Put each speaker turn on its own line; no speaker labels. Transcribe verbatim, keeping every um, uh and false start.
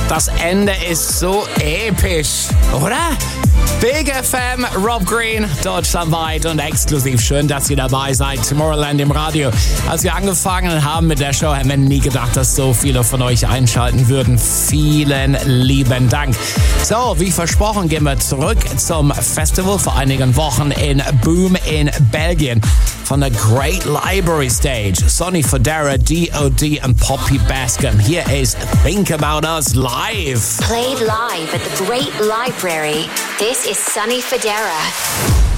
Das Ende ist so episch, oder? Big F M, Rob Green, deutschlandweit und exklusiv. Schön, dass ihr dabei seid. Tomorrowland im Radio. Als wir angefangen haben mit der Show, haben wir nie gedacht, dass so viele von euch einschalten würden. Vielen lieben Dank. So, wie versprochen, gehen wir zurück zum Festival vor einigen Wochen in Boom in Belgien. Von der Great Library Stage. Sonny Fodera, D O D und Poppy Bascom. Here is Think About Us live.
Played live at the Great Library. This is Sonny Fodera.